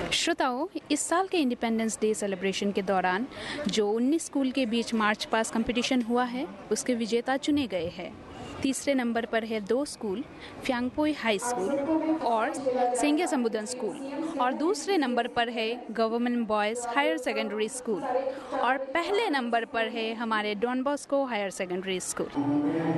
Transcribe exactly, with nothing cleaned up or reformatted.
श्रोताओं, इस साल के इंडिपेंडेंस डे सेलिब्रेशन के दौरान जो उन्नीस स्कूल के बीच मार्च पास कंपटीशन हुआ है उसके विजेता चुने गए हैं। तीसरे नंबर पर है दो स्कूल, फ्यांगपोई हाई स्कूल और सेंगे समुदन स्कूल, और दूसरे नंबर पर है government boys higher secondary school, और पहले नंबर पर है हमारे don Bosco higher secondary school.